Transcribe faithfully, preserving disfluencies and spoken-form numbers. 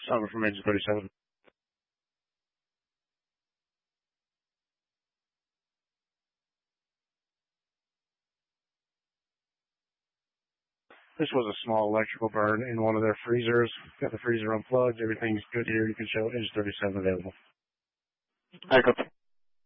Summer from Engine thirty-seven. This was a small electrical burn in one of their freezers. Got the freezer unplugged. Everything's good here. You can show Engine thirty-seven available. I copy.